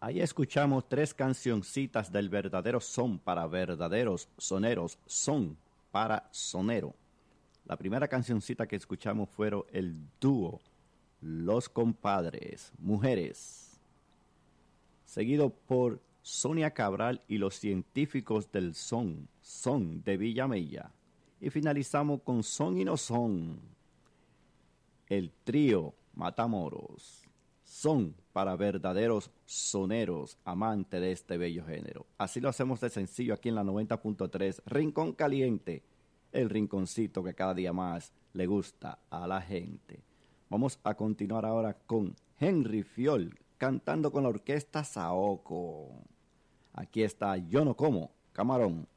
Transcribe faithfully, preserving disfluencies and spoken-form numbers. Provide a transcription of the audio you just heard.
Ahí escuchamos tres cancioncitas del verdadero son para verdaderos soneros, son para sonero. La primera cancioncita que escuchamos fueron el dúo Los Compadres, Mujeres, seguido por Sonia Cabral y los científicos del son, Son de Villamella. Y finalizamos con Son y No Son, el trío Matamoros. Son para verdaderos soneros, amantes de este bello género. Así lo hacemos de sencillo aquí en la noventa punto tres, Rincón Caliente, el rinconcito que cada día más le gusta a la gente. Vamos a continuar ahora con Henry Fiol, cantando con la orquesta Saoko. Aquí está Yo No Como Camarón.